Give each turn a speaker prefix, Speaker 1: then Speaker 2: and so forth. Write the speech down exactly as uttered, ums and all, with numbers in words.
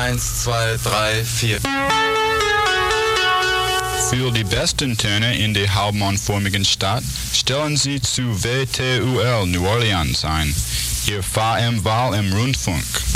Speaker 1: Eins, zwei, drei, vier.
Speaker 2: Für die besten Töne in der halbmondförmigen Stadt stellen Sie zu W T U L New Orleans ein, Ihr V M-Wahl im Rundfunk.